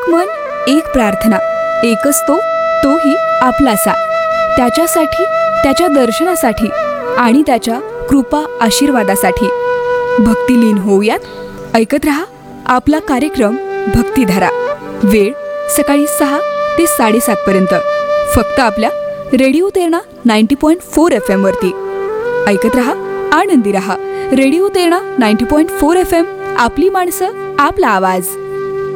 एक मन, एक प्रार्थना, एकच तोही आपलासा. त्याच्यासाठी, त्याच्या दर्शनासाठी आणि त्याच्या कृपा आशीर्वादासाठी भक्तिलीन होऊयात. ऐकत रहा आपला कार्यक्रम भक्तिधारा. वेळ सकाळी 6 ते 7:30 पर्यंत, फक्त आपल्या रेडिओ तेरणा 90.4 FM वरती. ऐकत रहा, आनंदी रहा. रेडिओ तेरणा 90.4 FM, आपली माणसं, आपला आवाज.